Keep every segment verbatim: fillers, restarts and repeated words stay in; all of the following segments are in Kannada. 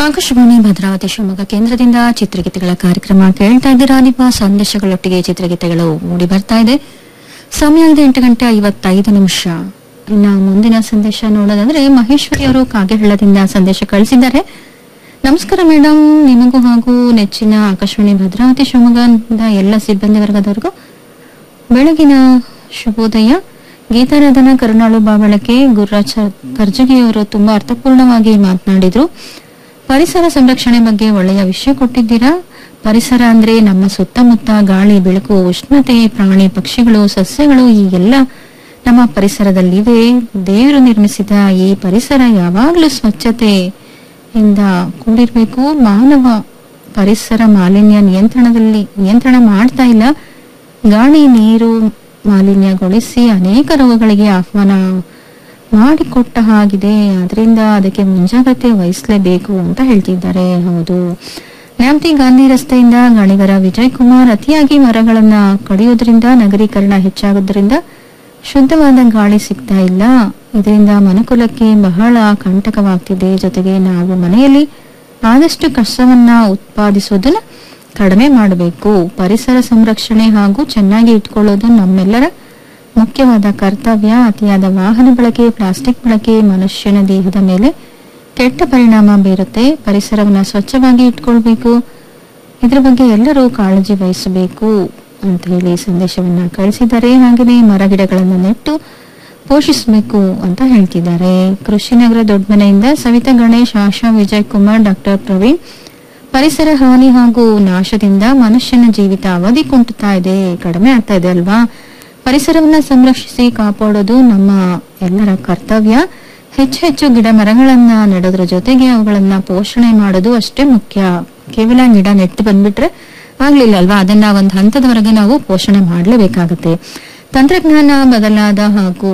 ಆಕಾಶವಾಣಿ ಭದ್ರಾವತಿ ಶಿವಮೊಗ್ಗ ಕೇಂದ್ರದಿಂದ ಚಿತ್ರಗೀತೆಗಳ ಕಾರ್ಯಕ್ರಮ ಕೇಳ್ತಾ ಇದ್ದೀರಾ. ನಿಮ್ಮ ಸಂದೇಶಗಳೊಟ್ಟಿಗೆ ಚಿತ್ರಗೀತೆಗಳು ಮೂಡಿ ಬರ್ತಾ ಇದೆ. ಸಮಯ ಇದೆ ಎಂಟು ಗಂಟೆ ಐವತ್ತೈದು ನಿಮಿಷ. ಇನ್ನ ಮುಂದಿನ ಸಂದೇಶ ನೋಡೋದಾದ್ರೆ ಮಹೇಶ್ವರಿ ಅವರು ಕಾಗೆಹಳ್ಳದಿಂದ ಸಂದೇಶ ಕಳಿಸಿದ್ದಾರೆ. ನಮಸ್ಕಾರ ಮೇಡಮ್, ನಿಮಗೂ ಹಾಗೂ ನೆಚ್ಚಿನ ಆಕಾಶವಾಣಿ ಭದ್ರಾವತಿ ಶಿವಮೊಗ್ಗದ ಎಲ್ಲ ಸಿಬ್ಬಂದಿ ವರ್ಗದವರಿಗೂ ಬೆಳಗಿನ ಶುಭೋದಯ. ಗೀತಾರಾಧನಾ ಕರುಣಾಳು ಬಾಬಳಕೆ ಗುರುರಾಜ ಕರ್ಜಗಿಯವರು ತುಂಬಾ ಅರ್ಥಪೂರ್ಣವಾಗಿ ಮಾತನಾಡಿದ್ರು. ಪರಿಸರ ಸಂರಕ್ಷಣೆ ಬಗ್ಗೆ ಒಳ್ಳೆಯ ವಿಷಯ ಕೊಟ್ಟಿದ್ದೀರಾ. ಪರಿಸರ ಅಂದ್ರೆ ನಮ್ಮ ಸುತ್ತಮುತ್ತ ಗಾಳಿ, ಬೆಳಕು, ಉಷ್ಣತೆ, ಪ್ರಾಣಿ ಪಕ್ಷಿಗಳು, ಸಸ್ಯಗಳು ಈ ಎಲ್ಲ ನಮ್ಮ ಪರಿಸರದಲ್ಲಿವೆ. ದೇವರು ನಿರ್ಮಿಸಿದ ಈ ಪರಿಸರ ಯಾವಾಗಲೂ ಸ್ವಚ್ಛತೆಯಿಂದ ಕೂಡಿರ್ಬೇಕು. ಮಾನವ ಪರಿಸರ ಮಾಲಿನ್ಯ ನಿಯಂತ್ರಣದಲ್ಲಿ ನಿಯಂತ್ರಣ ಮಾಡ್ತಾ ಇಲ್ಲ. ಗಾಳಿ, ನೀರು ಮಾಲಿನ್ಯಗೊಳಿಸಿ ಅನೇಕ ರೋಗಗಳಿಗೆ ಆಹ್ವಾನ ಮಾಡಿಕೊಟ್ಟ ಹಾಗಿದೆ. ಅದರಿಂದ ಅದಕ್ಕೆ ಮುಂಜಾಗ್ರತೆ ವಹಿಸಲೇಬೇಕು ಅಂತ ಹೇಳ್ತಿದ್ದಾರೆ. ಹೌದು, ನ್ಯಾಮತಿ ಗಾಂಧಿ ರಸ್ತೆಯಿಂದ ಗಾಣಿಗರ ವಿಜಯ್ ಕುಮಾರ್, ಅತಿಯಾಗಿ ಮರಗಳನ್ನ ಕಡಿಯೋದ್ರಿಂದ ನಗರೀಕರಣ ಹೆಚ್ಚಾಗೋದ್ರಿಂದ ಶುದ್ಧವಾದ ಗಾಳಿ ಸಿಗ್ತಾ ಇಲ್ಲ. ಇದರಿಂದ ಮನುಕುಲಕ್ಕೆ ಬಹಳ ಕಂಟಕವಾಗ್ತಿದೆ. ಜೊತೆಗೆ ನಾವು ಮನೆಯಲ್ಲಿ ಆದಷ್ಟು ಕಸವನ್ನ ಉತ್ಪಾದಿಸೋದನ್ನ ಕಡಿಮೆ ಮಾಡಬೇಕು. ಪರಿಸರ ಸಂರಕ್ಷಣೆ ಹಾಗೂ ಚೆನ್ನಾಗಿ ಇಟ್ಕೊಳ್ಳೋದು ನಮ್ಮೆಲ್ಲರ ಮುಖ್ಯವಾದ ಕರ್ತವ್ಯ. ಅತಿಯಾದ ವಾಹನ ಬಳಕೆ, ಪ್ಲಾಸ್ಟಿಕ್ ಬಳಕೆ ಮನುಷ್ಯನ ದೇಹದ ಮೇಲೆ ಕೆಟ್ಟ ಪರಿಣಾಮ ಬೀರುತ್ತೆ. ಪರಿಸರವನ್ನ ಸ್ವಚ್ಛವಾಗಿ ಇಟ್ಕೊಳ್ಬೇಕು. ಇದ್ರ ಬಗ್ಗೆ ಎಲ್ಲರೂ ಕಾಳಜಿ ವಹಿಸಬೇಕು ಅಂತ ಹೇಳಿ ಸಂದೇಶವನ್ನ ಕಳಿಸಿದ್ದಾರೆ. ಹಾಗೆಯೇ ಮರ ಗಿಡಗಳನ್ನು ನೆಟ್ಟು ಪೋಷಿಸಬೇಕು ಅಂತ ಹೇಳ್ತಿದ್ದಾರೆ. ಕೃಷಿನಗರ ದೊಡ್ಡಮನೆಯಿಂದ ಸವಿತಾ ಗಣೇಶ್, ಆಶಾ, ವಿಜಯ್ ಕುಮಾರ್, ಡಾಕ್ಟರ್ ಪ್ರವೀಣ್. ಪರಿಸರ ಹಾನಿ ಹಾಗೂ ನಾಶದಿಂದ ಮನುಷ್ಯನ ಜೀವಿತ ಅವಧಿ ಕುಂಟುತ್ತಾ ಇದೆ, ಕಡಿಮೆ ಆಗ್ತಾ ಇದೆ ಅಲ್ವಾ. ಪರಿಸರವನ್ನ ಸಂರಕ್ಷಿಸಿ ಕಾಪಾಡೋದು ನಮ್ಮ ಎಲ್ಲರ ಕರ್ತವ್ಯ. ಹೆಚ್ಚು ಹೆಚ್ಚು ಗಿಡ ಮರಗಳನ್ನ ನೆಡೋದ್ರ ಜೊತೆಗೆ ಅವುಗಳನ್ನ ಪೋಷಣೆ ಮಾಡೋದು ಅಷ್ಟೇ ಮುಖ್ಯ. ಕೇವಲ ಗಿಡ ನೆಟ್ಟು ಬಂದ್ಬಿಟ್ರೆ ಆಗ್ಲಿಲ್ಲ ಅಲ್ವಾ, ಅದನ್ನ ಒಂದು ಹಂತದವರೆಗೆ ನಾವು ಪೋಷಣೆ ಮಾಡಲೇಬೇಕಾಗತ್ತೆ. ತಂತ್ರಜ್ಞಾನ ಬದಲಾದ ಹಾಗೂ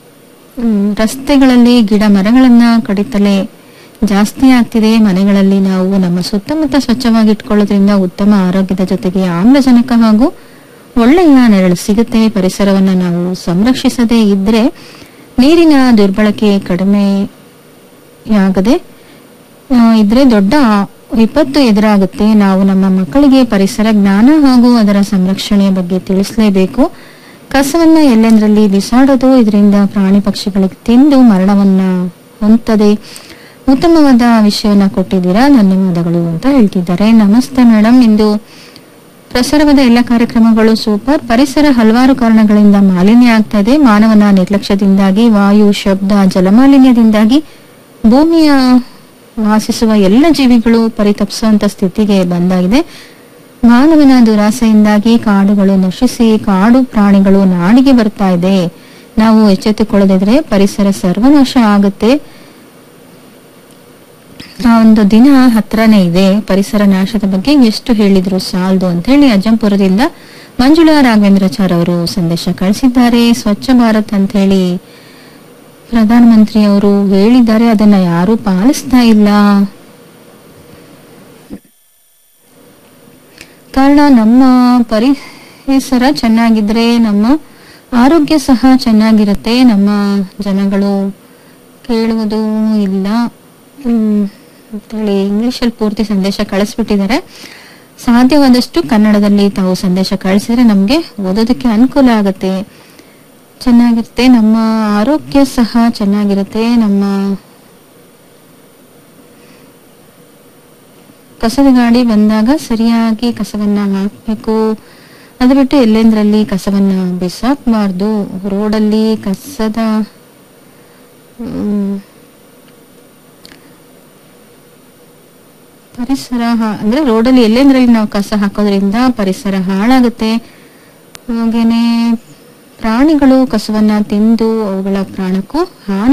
ರಸ್ತೆಗಳಲ್ಲಿ ಗಿಡ ಮರಗಳನ್ನ ಕಡಿತಲೇ ಜಾಸ್ತಿ ಆಗ್ತಿದೆ. ಮನೆಗಳಲ್ಲಿ ನಾವು ನಮ್ಮ ಸುತ್ತಮುತ್ತ ಸ್ವಚ್ಛವಾಗಿ ಇಟ್ಕೊಳ್ಳೋದ್ರಿಂದ ಉತ್ತಮ ಆರೋಗ್ಯದ ಜೊತೆಗೆ ಆಮ್ಲಜನಕ ಹಾಗೂ ಒಳ್ಳೆಯ ನೆರಳು ಸಿಗುತ್ತೆ. ಪರಿಸರವನ್ನ ನಾವು ಸಂರಕ್ಷಿಸದೇ ಇದ್ರೆ ನೀರಿನ ದುರ್ಬಳಕೆ ಕಡಿಮೆಯಾಗದೆ ಇದ್ರೆ ದೊಡ್ಡ ವಿಪತ್ತು ಎದುರಾಗುತ್ತೆ. ನಾವು ನಮ್ಮ ಮಕ್ಕಳಿಗೆ ಪರಿಸರ ಜ್ಞಾನ ಹಾಗೂ ಅದರ ಸಂರಕ್ಷಣೆಯ ಬಗ್ಗೆ ತಿಳಿಸಲೇಬೇಕು. ಕಸವನ್ನ ಎಲ್ಲೆಂದರಲ್ಲಿ ಬಿಸಾಡೋದು ಇದರಿಂದ ಪ್ರಾಣಿ ಪಕ್ಷಿಗಳಿಗೆ ತಿಂದು ಮರಣವನ್ನ ಹೊಂದದೆ. ಉತ್ತಮವಾದ ವಿಷಯವನ್ನ ಕೊಟ್ಟಿದ್ದೀರಾ, ಧನ್ಯವಾದಗಳು ಅಂತ ಹೇಳ್ತಿದ್ದಾರೆ. ನಮಸ್ತೆ ಮೇಡಮ್, ಇಂದು ಪ್ರಸಾರವಾದ ಎಲ್ಲ ಕಾರ್ಯಕ್ರಮಗಳು ಸೂಪರ್. ಪರಿಸರ ಹಲವಾರು ಕಾರಣಗಳಿಂದ ಮಾಲಿನ್ಯ ಆಗ್ತಾ ಇದೆ. ಮಾನವನ ನಿರ್ಲಕ್ಷ್ಯದಿಂದಾಗಿ, ವಾಯು, ಶಬ್ದ, ಜಲಮಾಲಿನ್ಯದಿಂದಾಗಿ ಭೂಮಿಯ ವಾಸಿಸುವ ಎಲ್ಲ ಜೀವಿಗಳು ಪರಿತಪಿಸುವಂತ ಸ್ಥಿತಿಗೆ ಬಂದಾಗಿದೆ. ಮಾನವನ ದುರಾಸೆಯಿಂದಾಗಿ ಕಾಡುಗಳು ನಶಿಸಿ ಕಾಡು ಪ್ರಾಣಿಗಳು ನಾಡಿಗೆ ಬರ್ತಾ ಇದೆ. ನಾವು ಎಚ್ಚೆತ್ತುಕೊಳ್ಳದಿದ್ರೆ ಪರಿಸರ ಸರ್ವನಾಶ ಆಗುತ್ತೆ. ಆ ಒಂದು ದಿನ ಹತ್ರನೇ ಇದೆ. ಪರಿಸರ ನಾಶದ ಬಗ್ಗೆ ಎಷ್ಟು ಹೇಳಿದ್ರು ಸಾಲದು ಅಂತ ಹೇಳಿ ಅಜ್ಜಂಪುರದಿಂದ ಮಂಜುಳಾ ರಾಘವೇಂದ್ರಾಚಾರ್ ಅವರು ಸಂದೇಶ ಕಳಿಸಿದ್ದಾರೆ. ಸ್ವಚ್ಛ ಭಾರತ್ ಅಂತ ಹೇಳಿ ಪ್ರಧಾನಮಂತ್ರಿ ಅವರು ಹೇಳಿದ್ದಾರೆ, ಅದನ್ನ ಯಾರು ಪಾಲಿಸ್ತಾ ಇಲ್ಲ. ಕಾರಣ ನಮ್ಮ ಪರಿಸರ ಚೆನ್ನಾಗಿದ್ರೆ ನಮ್ಮ ಆರೋಗ್ಯ ಸಹ ಚೆನ್ನಾಗಿರುತ್ತೆ. ನಮ್ಮ ಜನಗಳು ಕೇಳುವುದು ಇಲ್ಲ ಅಂತೇಳಿ ಇಂಗ್ಲಿಷ್ ಅಲ್ಲಿ ಪೂರ್ತಿ ಸಂದೇಶ ಕಳಿಸ್ಬಿಟ್ಟಿದ್ದಾರೆ. ಸಾಧ್ಯವಾದಷ್ಟು ಕನ್ನಡದಲ್ಲಿ ತಾವು ಸಂದೇಶ ಕಳಿಸಿದ್ರೆ ನಮ್ಗೆ ಓದೋದಕ್ಕೆ ಅನುಕೂಲ ಆಗುತ್ತೆ, ಚೆನ್ನಾಗಿರುತ್ತೆ. ನಮ್ಮ ಆರೋಗ್ಯ ಸಹ ಚೆನ್ನಾಗಿರುತ್ತೆ. ನಮ್ಮ ಕಸದ ಗಾಡಿ ಬಂದಾಗ ಸರಿಯಾಗಿ ಕಸವನ್ನ ಹಾಕ್ಬೇಕು. ಅದು ಬಿಟ್ಟು ಎಲ್ಲೆಂದ್ರಲ್ಲಿ ಕಸವನ್ನ ಬಿಸಾಕ್ಬಾರ್ದು. ರೋಡಲ್ಲಿ ಕಸದ ಹ್ಮ್ ಪರಿಸರ ಅಂದ್ರೆ ರೋಡಲ್ಲಿ ಎಲ್ಲೆಂದ್ರಲ್ಲಿ ನಾವು ಕಸ ಹಾಕೋದ್ರಿಂದ ಪರಿಸರ ಹಾಳಾಗುತ್ತೆ. ಹಾಗೇನೆ ಪ್ರಾಣಿಗಳು ಕಸವನ್ನ ತಿಂದು ಅವುಗಳ ಪ್ರಾಣಕ್ಕೂ ಹಾನಿ